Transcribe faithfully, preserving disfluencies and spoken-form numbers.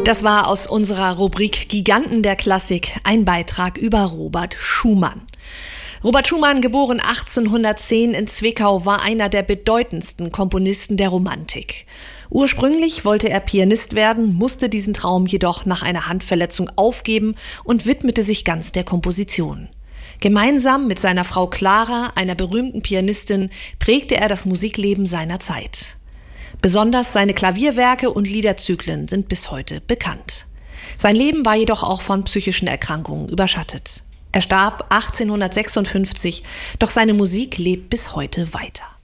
Das war aus unserer Rubrik Giganten der Klassik ein Beitrag über Robert Schumann. Robert Schumann, geboren achtzehnhundertzehn in Zwickau, war einer der bedeutendsten Komponisten der Romantik. Ursprünglich wollte er Pianist werden, musste diesen Traum jedoch nach einer Handverletzung aufgeben und widmete sich ganz der Komposition. Gemeinsam mit seiner Frau Clara, einer berühmten Pianistin, prägte er das Musikleben seiner Zeit. Besonders seine Klavierwerke und Liederzyklen sind bis heute bekannt. Sein Leben war jedoch auch von psychischen Erkrankungen überschattet. Er starb achtzehnhundertsechsundfünfzig, doch seine Musik lebt bis heute weiter.